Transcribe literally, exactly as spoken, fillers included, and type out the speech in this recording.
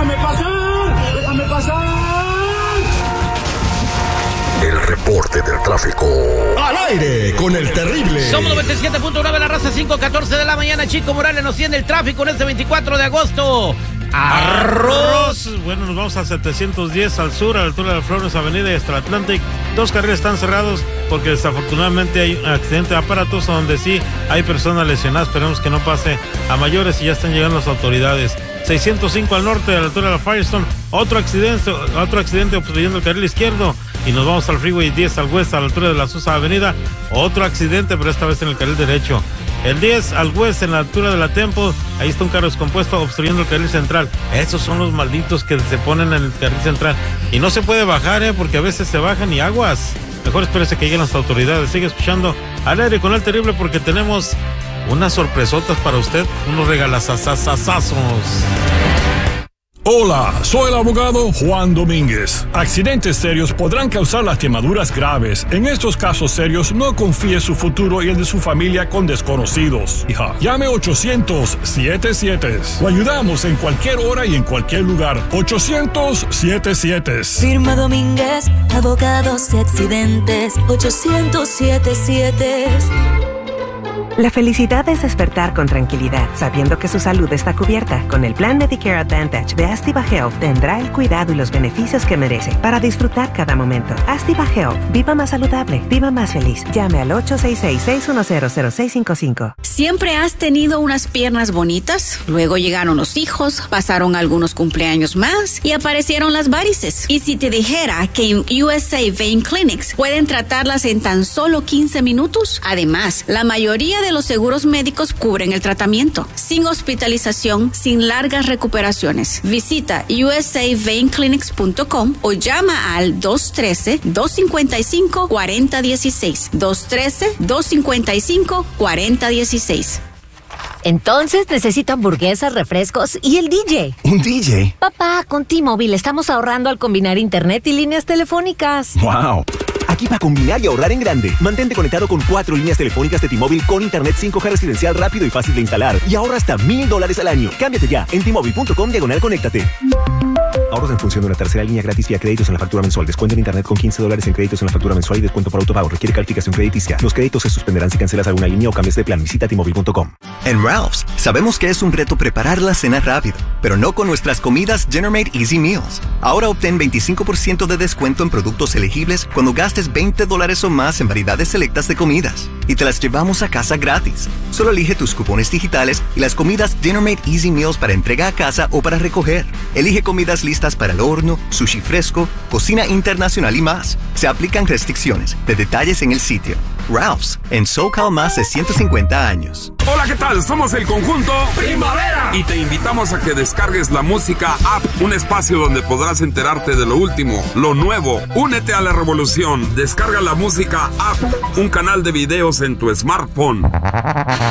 ¡Déjame pasar! ¡Déjame pasar! El reporte del tráfico. Al aire con el terrible. Somos noventa y siete punto nueve la raza, cinco catorce de la mañana. Chico Morales nos tiene el tráfico en este veinticuatro de agosto. Arroz. Bueno, nos vamos a setecientos diez al sur, a la altura de la Flores Avenida y hasta el Atlantic. Dos carriles están cerrados porque desafortunadamente hay un accidente de aparatos donde sí hay personas lesionadas. Esperemos que no pase a mayores y ya están llegando las autoridades. seiscientos cinco al norte, a la altura de la Firestone. Otro accidente, otro accidente obstruyendo el carril izquierdo. Y nos vamos al Freeway diez al oeste, a la altura de la Sosa Avenida. Otro accidente, pero esta vez en el carril derecho. El diez al oeste, en la altura de la Temple. Ahí está un carro descompuesto obstruyendo el carril central. Esos son los malditos que se ponen en el carril central. Y no se puede bajar, ¿eh? Porque a veces se bajan y aguas. Mejor espérese que lleguen las autoridades. Sigue escuchando Al Aire con el Terrible porque tenemos unas sorpresotas para usted. Unos regalazazazazazos. Hola, soy el abogado Juan Domínguez. Accidentes serios podrán causar lastimaduras graves. En estos casos serios, no confíe su futuro y el de su familia con desconocidos. Hija, llame ochocientos siete siete. Lo ayudamos en cualquier hora y en cualquier lugar. ochocientos siete siete. Firma Domínguez, abogados de accidentes. ochocientos siete siete. La felicidad es despertar con tranquilidad, sabiendo que su salud está cubierta. Con el plan Medicare Advantage de Astiva Health tendrá el cuidado y los beneficios que merece para disfrutar cada momento. Astiva Health, viva más saludable, viva más feliz. Llame al ocho seis seis, seis uno cero, cero seis cinco cinco. ¿Siempre has tenido unas piernas bonitas? Luego llegaron los hijos, pasaron algunos cumpleaños más y aparecieron las varices. Y si te dijera que en U S A Vein Clinics pueden tratarlas en tan solo quince minutos, además, la mayoría de los seguros médicos cubren el tratamiento, sin hospitalización, sin largas recuperaciones. Visita U S A vein clinics punto com o llama al dos uno tres, dos cinco cinco, cuatro cero uno seis. dos uno tres, dos cinco cinco, cuatro cero uno seis. Entonces necesito hamburguesas, refrescos y el D J. ¿Un D J? Papá, con T-Mobile estamos ahorrando al combinar internet y líneas telefónicas. ¡Wow! Aquí para combinar y ahorrar en grande. Mantente conectado con cuatro líneas telefónicas de T-Mobile con internet cinco G residencial rápido y fácil de instalar. Y ahorra hasta mil dólares al año. Cámbiate ya en T-Mobile punto com diagonal conéctate. Ahorros en función de una tercera línea gratis vía créditos en la factura mensual. Descuento en internet con quince dólares en créditos en la factura mensual y descuento por autopago. Requiere calificación crediticia. Los créditos se suspenderán si cancelas alguna línea o cambias de plan. Visita T Mobile punto com. En Ralph's, sabemos que es un reto preparar la cena rápido, pero no con nuestras comidas Dinner Made Easy Meals. Ahora obtén veinticinco por ciento de descuento en productos elegibles cuando gastes veinte dólares o más en variedades selectas de comidas. Y te las llevamos a casa gratis. Solo elige tus cupones digitales y las comidas Dinner Made Easy Meals para entrega a casa o para recoger. Elige comidas listas para el horno, sushi fresco, cocina internacional y más. Se aplican restricciones. De detalles en el sitio. Ralph's, en SoCal más de ciento cincuenta años. Hola, ¿qué tal? Somos el conjunto Primavera y te invitamos a que descargues la música app, un espacio donde podrás enterarte de lo último, lo nuevo. Únete a la revolución. Descarga la música app, un canal de videos en tu smartphone.